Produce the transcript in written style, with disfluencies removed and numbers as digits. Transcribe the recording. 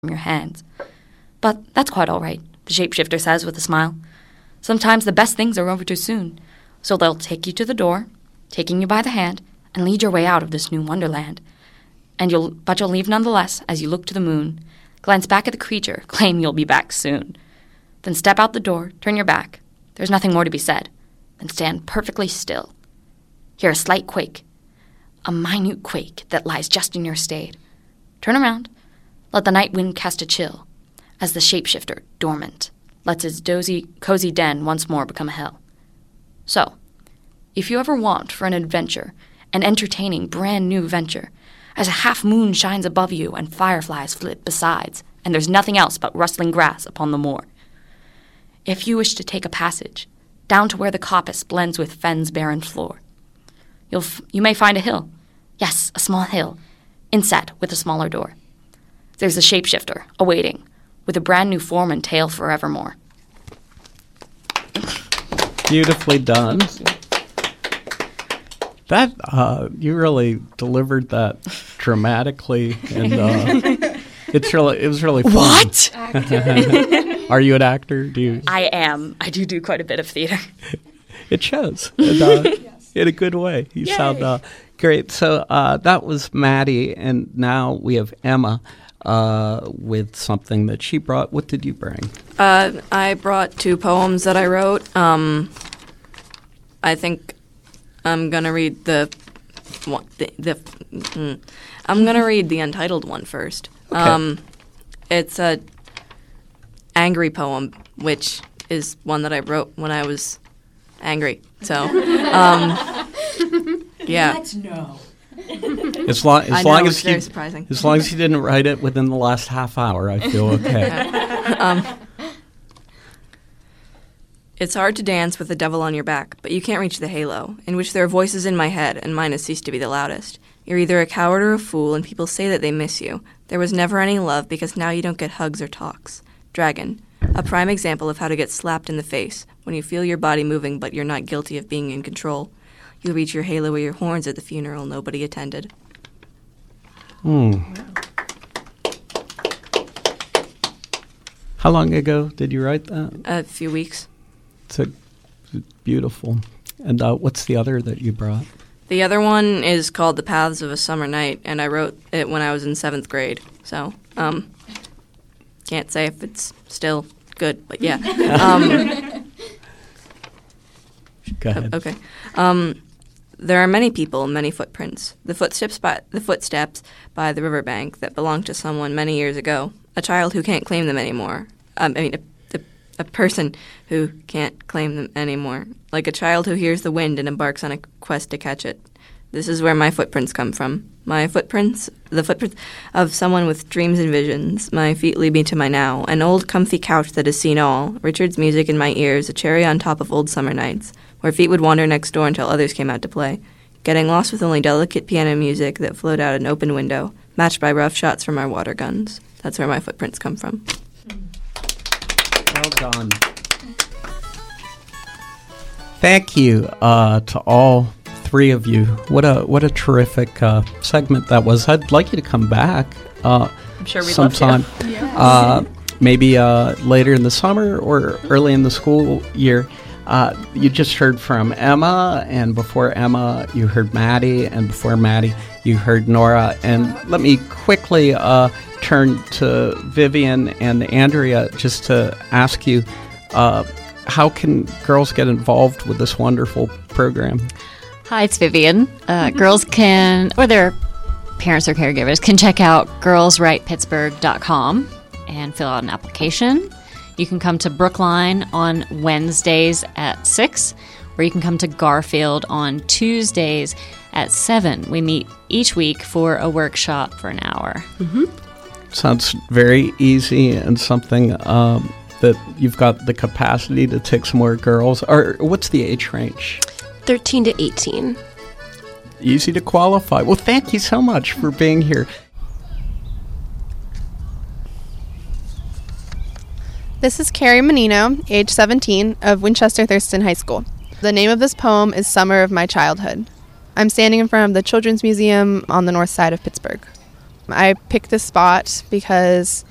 from your hands. But that's quite all right, the shapeshifter says with a smile. Sometimes the best things are over too soon, so they'll take you to the door, taking you by the hand, and lead your way out of this new wonderland. But you'll leave nonetheless as you look to the moon, glance back at the creature, claim you'll be back soon. Then step out the door, turn your back. There's nothing more to be said. Then stand perfectly still. Hear a slight quake, a minute quake that lies just in your stade. Turn around, let the night wind cast a chill, as the shapeshifter, dormant, lets his cozy den once more become a hell. So, if you ever want for an adventure, an entertaining, brand new venture, as a half moon shines above you and fireflies flit besides, and there's nothing else but rustling grass upon the moor. If you wish to take a passage, down to where the coppice blends with fen's barren floor, you may find a hill, yes, a small hill, inset with a smaller door. There's a shapeshifter, awaiting, with a brand new form and tale forevermore. Beautifully done. That you really delivered that dramatically, and it was really fun. What? Are you an actor? I am. I do quite a bit of theater. It shows in a good way. You Yay. sound great. So that was Maddie, and now we have Emma with something that she brought. What did you bring? I brought 2 poems that I wrote. I think I'm gonna read I'm gonna read the untitled one first. Okay. It's a angry poem, which is one that I wrote when I was angry. So, yeah. Let's know. As long it's very surprising. As long as you didn't write it within the last half hour, I feel okay. It's hard to dance with the devil on your back, but you can't reach the halo, in which there are voices in my head, and mine has ceased to be the loudest. You're either a coward or a fool, and people say that they miss you. There was never any love, because now you don't get hugs or talks. Dragon, a prime example of how to get slapped in the face, when you feel your body moving, but you're not guilty of being in control. You'll reach your halo with your horns at the funeral nobody attended. How long ago did you write that? A few weeks. It's beautiful. And what's the other that you brought? The other one is called The Paths of a Summer Night, and I wrote it when I was in 7th grade. So, can't say if it's still good, but yeah. Go ahead. Okay. There are many people, many footprints. The footsteps by the riverbank that belonged to someone many years ago. A child who can't claim them anymore. A person who can't claim them anymore. Like a child who hears the wind and embarks on a quest to catch it. This is where my footprints come from. My footprints, the footprints of someone with dreams and visions. My feet lead me to my now. An old comfy couch that has seen all. Richard's music in my ears, a cherry on top of old summer nights, where feet would wander next door until others came out to play. Getting lost with only delicate piano music that flowed out an open window, matched by rough shots from our water guns. That's where my footprints come from. Well done. Thank you to all 3 of you. What a terrific segment that was. I'd like you to come back I'm sure we'd sometime. love to. Yes. Maybe later in the summer or early in the school year. You just heard from Emma, and before Emma, you heard Maddie, and before Maddie, you heard Nora. And let me quickly turn to Vivian and Andrea just to ask you, how can girls get involved with this wonderful program? Hi, it's Vivian. Girls can, or their parents or caregivers, can check out girlswritepittsburgh.com and fill out an application. You can come to Brookline on Wednesdays at 6, or you can come to Garfield on Tuesdays at 7. We meet each week for a workshop for an hour. Mm-hmm. Sounds very easy and something that you've got the capacity to take some more girls. Or what's the age range? 13 to 18. Easy to qualify. Well, thank you so much for being here. This is Carrie Menino, age 17, of Winchester Thurston High School. The name of this poem is Summer of My Childhood. I'm standing in front of the Children's Museum on the north side of Pittsburgh. I picked this spot because